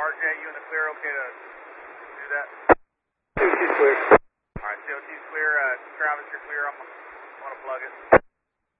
RJ, you in the clear, okay to do that? COT's clear. Alright, COT's clear. Travis, you're clear. I'm going to plug it.